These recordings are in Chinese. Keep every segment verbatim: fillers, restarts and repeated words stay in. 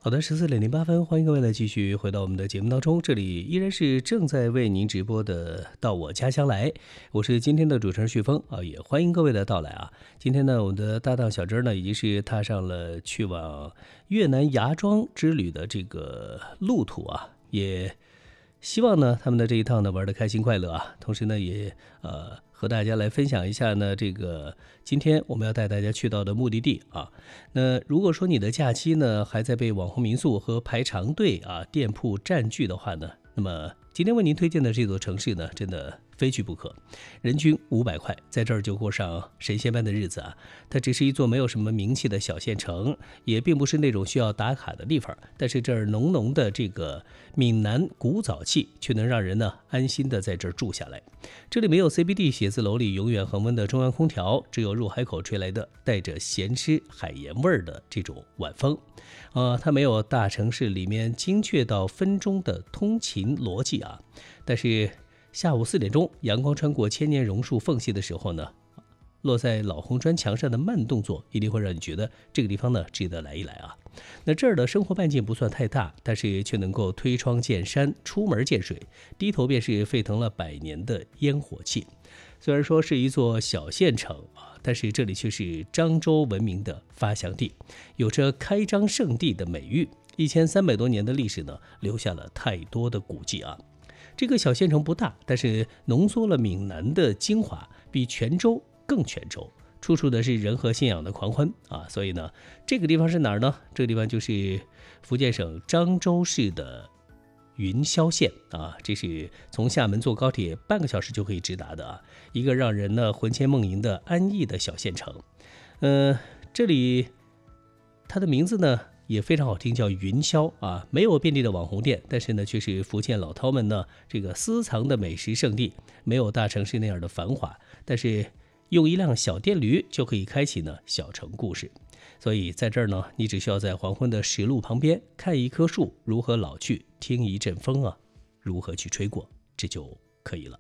好的，十四点零八分，欢迎各位来继续回到我们的节目当中，这里依然是正在为您直播的到我家乡来，我是今天的主持人旭峰啊，也欢迎各位的到来啊。今天呢，我们的搭档小珍呢，已经是踏上了去往越南芽庄之旅的这个路途啊，也希望呢他们的这一趟呢玩得开心快乐啊，同时呢也呃和大家来分享一下呢这个今天我们要带大家去到的目的地啊。那如果说你的假期呢还在被网红民宿和排长队啊店铺占据的话呢，那么今天为您推荐的这座城市呢，真的非去不可。人均五百块，在这儿就过上神仙般的日子啊！它只是一座没有什么名气的小县城，也并不是那种需要打卡的地方。但是这儿浓浓的这个闽南古早气，却能让人呢安心的在这儿住下来。这里没有 C B D 写字楼里永远恒温的中央空调，只有入海口吹来的带着咸湿海盐味儿的这种晚风。呃，它没有大城市里面精确到分钟的通勤逻辑啊，但是下午四点钟，阳光穿过千年榕树缝隙的时候呢，落在老红砖墙上的慢动作，一定会让你觉得这个地方呢值得来一来啊。那这儿的生活半径不算太大，但是却能够推窗见山，出门见水，低头便是沸腾了百年的烟火气。虽然说是一座小县城啊，但是这里却是漳州闻名的发祥地，有着开张圣地的美誉。一千三百多年的历史呢，留下了太多的古迹啊。这个小县城不大，但是浓缩了闽南的精华，比泉州更泉州，处处的是人和信仰的狂欢啊！所以呢，这个地方是哪儿呢？这个地方就是福建省漳州市的云霄县啊，这是从厦门坐高铁半个小时就可以直达的啊，一个让人呢魂牵梦萦的安逸的小县城。呃，这里它的名字呢也非常好听，叫云霄啊，没有遍地的网红店，但是呢，却是福建老饕们呢这个私藏的美食圣地，没有大城市那样的繁华，但是用一辆小电驴就可以开启呢小城故事。所以在这儿呢，你只需要在黄昏的石路旁边看一棵树如何老去，听一阵风啊如何去吹过，这就可以了。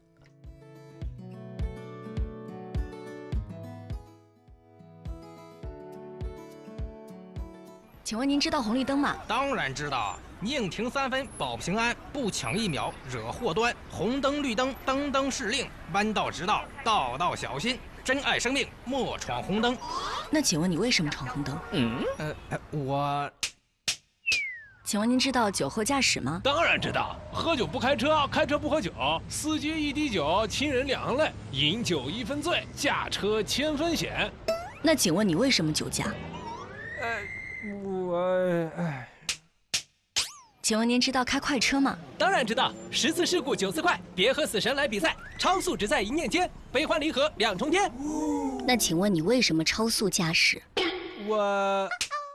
请问您知道红绿灯吗？ 当然知道，宁停三分保平安，不抢一秒惹祸端。红灯绿灯灯灯是令，弯道直道道道小心。珍爱生命，莫闯红灯。 那请问你为什么闯红灯？ 嗯，呃，我…… 请问您知道酒后驾驶吗？ 当然知道，喝酒不开车，开车不喝酒，司机一滴酒，亲人两行泪，饮酒一分醉，驾车千分险。 那请问你为什么酒驾？ 呃。我哎， 请问您知道开快车吗？ 当然知道，十次事故九次快，别和死神来比赛，超速只在一念间，悲欢离合两重天。 那请问你为什么超速驾驶？ 我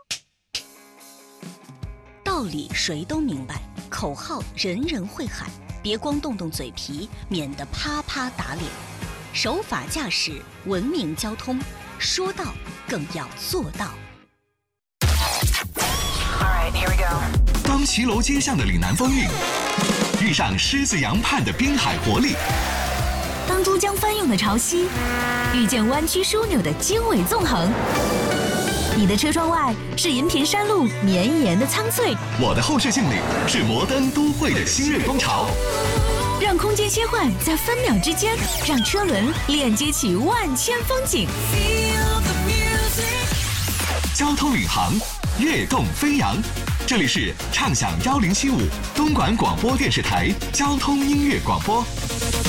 道理谁都明白，口号人人会喊，别光动动嘴皮，免得啪啪打脸。守法驾驶，文明交通，说到更要做到。 当骑楼街巷的岭南风韵遇上狮子洋畔的滨海活力， 当珠江翻涌的潮汐遇见弯曲枢纽的经纬纵横，你的车窗外是银屏山路绵延的苍翠， 我的后视镜里是摩登都会的新锐风潮。 让空间切换在分秒之间，让车轮链接起万千风景。 交通领航，跃动飞扬。这里是畅享幺零七五东莞广播电视台交通音乐广播。